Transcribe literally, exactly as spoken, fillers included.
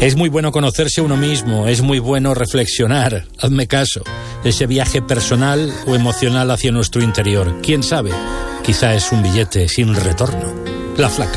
Es muy bueno conocerse a uno mismo, es muy bueno reflexionar, hazme caso, ese viaje personal o emocional hacia nuestro interior. ¿Quién sabe? Quizá es un billete sin retorno. La Flaca.